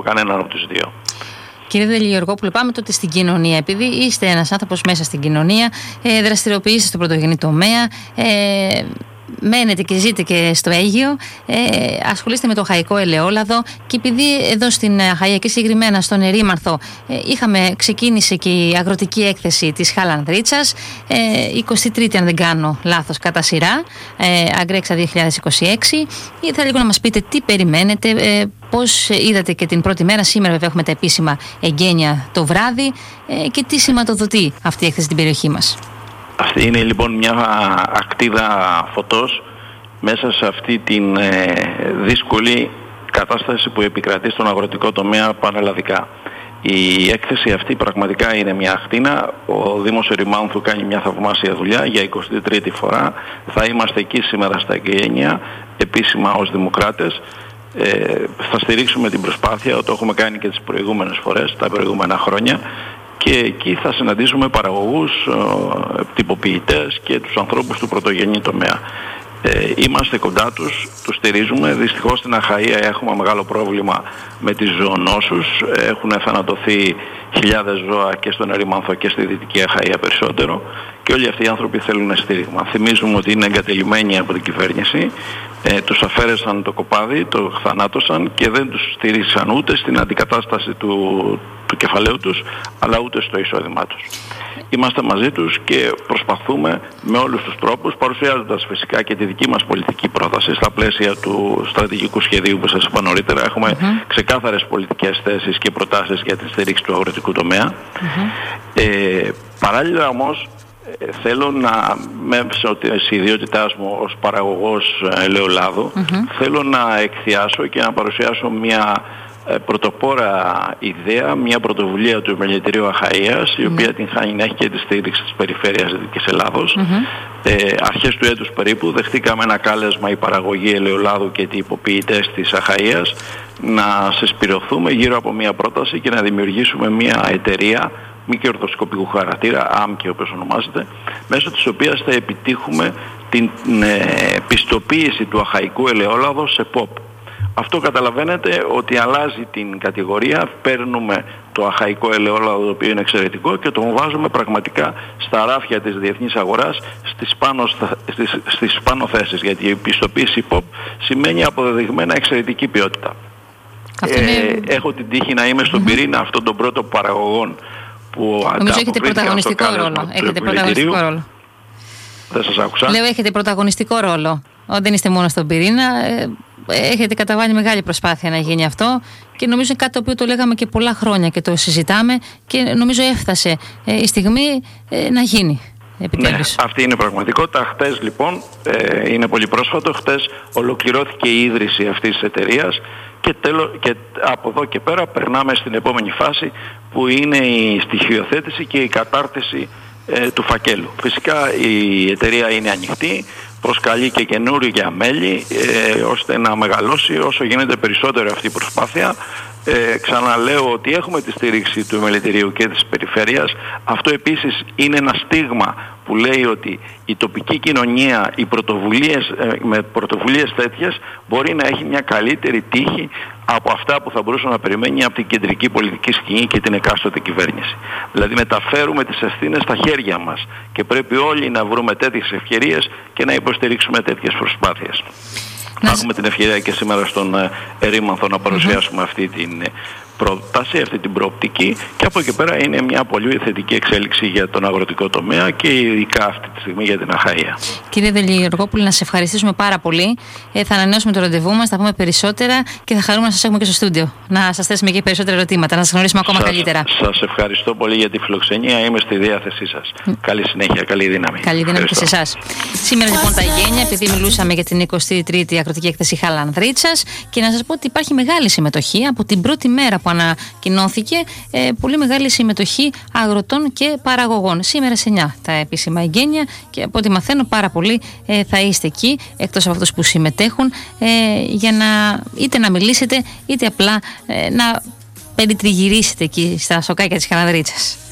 κανέναν από τους δύο. Κύριε Δελιγεωργόπουλε, πάμε τότε στην κοινωνία. Επειδή είστε ένας άνθρωπος μέσα στην κοινωνία, δραστηριοποιείστε στον πρωτογενή τομέα, μένετε και ζείτε και στο Αίγυο, ασχολείστε με το αχαϊκό ελαιόλαδο, και επειδή εδώ στην Αχαΐα και συγκεκριμένα στον Ερήμανθο ξεκίνησε και η αγροτική έκθεση της Χαλανδρίτσας, 23η αν δεν κάνω λάθος κατά σειρά, Αγκρέξα 2026, ήθελα λίγο να μας πείτε τι περιμένετε, πώς είδατε και την πρώτη μέρα. Σήμερα βέβαια έχουμε τα επίσημα εγγένεια το βράδυ, και τι σηματοδοτεί αυτή η έκθεση στην περιοχή μας. Αυτή είναι λοιπόν μια ακτίδα φωτός μέσα σε αυτή την δύσκολη κατάσταση που επικρατεί στον αγροτικό τομέα πανελλαδικά. Η έκθεση αυτή πραγματικά είναι μια ακτίνα. Ο Δήμος Ερημάνθου κάνει μια θαυμάσια δουλειά για 23η φορά. Θα είμαστε εκεί σήμερα στα εγγένεια επίσημα ως δημοκράτες. Θα στηρίξουμε την προσπάθεια, το έχουμε κάνει και τις προηγούμενες φορές, τα προηγούμενα χρόνια. Και εκεί θα συναντήσουμε παραγωγούς, τυποποιητές και τους ανθρώπους του πρωτογενή τομέα. Είμαστε κοντά τους, τους στηρίζουμε. Δυστυχώς στην Αχαΐα έχουμε μεγάλο πρόβλημα με τις ζωονόσους. Έχουν θανατωθεί χιλιάδες ζώα και στον Ερήμανθο και στη Δυτική Αχαΐα περισσότερο. Και όλοι αυτοί οι άνθρωποι θέλουν στήριγμα. Θυμίζουμε ότι είναι εγκατελειμμένοι από την κυβέρνηση. Τους αφαίρεσαν το κοπάδι, το θανάτωσαν και δεν τους στήριξαν ούτε στην αντικατάσταση του κεφαλαίου τους, αλλά ούτε στο εισόδημά τους. Είμαστε μαζί τους και προσπαθούμε με όλους τους τρόπους, παρουσιάζοντας φυσικά και τη δική μας πολιτική πρόταση στα πλαίσια του στρατηγικού σχεδίου που σας είπα νωρίτερα. Έχουμε ξεκάθαρες πολιτικές θέσεις και προτάσεις για τη στήριξη του αγροτικού τομέα. Παράλληλα όμως, θέλω να, μέσω της ιδιότητάς μου ως παραγωγός ελαιολάδου, θέλω να εκθιάσω και να παρουσιάσω μια πρωτοπόρα ιδέα, μια πρωτοβουλία του Επιμελητηρίου Αχαΐας, η οποία την χάνει να έχει και τη στήριξη της Περιφέρειας Δυτικής Ελλάδος. Αρχές του έτους περίπου δεχτήκαμε ένα κάλεσμα η παραγωγή ελαιολάδου και οι τυποποιητές της Αχαΐας να συσπηρωθούμε γύρω από μια πρόταση και να δημιουργήσουμε μια εταιρεία μη κερδοσκοπικού χαρακτήρα, άμκη όπως ονομάζεται, μέσω της οποίας θα επιτύχουμε την πιστοποίηση του αχαϊκού ελαιόλαδου σε ΠΟΠ. Αυτό καταλαβαίνετε ότι αλλάζει την κατηγορία. Παίρνουμε το αχαϊκό ελαιόλαδο, το οποίο είναι εξαιρετικό, και τον βάζουμε πραγματικά στα ράφια της διεθνής αγοράς στις πάνω θέσεις, γιατί η πιστοποίηση ΠΟΠ σημαίνει αποδεδειγμένα εξαιρετική ποιότητα. Έχω την τύχη να είμαι στον πυρήνα αυτών των πρώτων παραγωγών που νομίζω έχετε πρωταγωνιστικό ρόλο. Έχετε πρωταγωνιστικό ρόλο. Δεν σας άκουσα. Λέω, έχετε πρωταγωνιστικό ρόλο. Δεν είστε μόνο στον πυρήνα. Έχετε καταβάλει μεγάλη προσπάθεια να γίνει αυτό, και νομίζω είναι κάτι το οποίο το λέγαμε και πολλά χρόνια και το συζητάμε, και νομίζω έφτασε η στιγμή να γίνει επιτέλους. Ναι, αυτή είναι η πραγματικότητα. Χτες λοιπόν, είναι πολύ πρόσφατο, χτες ολοκληρώθηκε η ίδρυση αυτής της εταιρείας, και από εδώ και πέρα περνάμε στην επόμενη φάση, που είναι η στοιχειοθέτηση και η κατάρτιση του φακέλου. Φυσικά η εταιρεία είναι ανοιχτή, προσκαλεί και καινούργια μέλη, ώστε να μεγαλώσει όσο γίνεται περισσότερο αυτή η προσπάθεια. Ξαναλέω ότι έχουμε τη στήριξη του Επιμελητηρίου και της Περιφέρειας. Αυτό επίσης είναι ένα στίγμα που λέει ότι η τοπική κοινωνία, με πρωτοβουλίες τέτοιες, μπορεί να έχει μια καλύτερη τύχη από αυτά που θα μπορούσε να περιμένει από την κεντρική πολιτική σκηνή και την εκάστοτε κυβέρνηση. Δηλαδή μεταφέρουμε τις ευθύνες στα χέρια μας, και πρέπει όλοι να βρούμε τέτοιες ευκαιρίες και να υποστηρίξουμε τέτοιες προσπάθειες. Έχουμε την ευκαιρία και σήμερα στον Ερήμανθο να παρουσιάσουμε αυτή την πρόταση, αυτή την προοπτική, και από εκεί πέρα είναι μια πολύ θετική εξέλιξη για τον αγροτικό τομέα και ειδικά αυτή τη στιγμή για την Αχαΐα. Κύριε Δελιγεωργόπουλε, να σε ευχαριστήσουμε πάρα πολύ. Θα ανανεώσουμε το ραντεβού μας, θα πούμε περισσότερα και θα χαρούμε να σας έχουμε και στο στούντιο. Να σας θέσουμε και περισσότερα ερωτήματα, να σας γνωρίσουμε ακόμα καλύτερα. Σας ευχαριστώ πολύ για τη φιλοξενία. Είμαι στη διάθεσή σας. Καλή συνέχεια, καλή δύναμη. Καλή δύναμη και σε εσάς. Σήμερα λοιπόν τα εγγένεια, επειδή μιλούσαμε για την 23η αγροτική έκθεση Χαλανδρίτσας, και να σας πω ότι υπάρχει μεγάλη συμμετοχή από την πρώτη μέρα που ανακοινώθηκε, πολύ μεγάλη συμμετοχή αγροτών και παραγωγών. Σήμερα σε 9 τα επίσημα εγγένεια, και από ό,τι μαθαίνω πάρα πολλοί θα είστε εκεί, εκτός από αυτούς που συμμετέχουν, για είτε να μιλήσετε είτε απλά να περιτριγυρίσετε εκεί στα σοκάκια της Χαλανδρίτσας.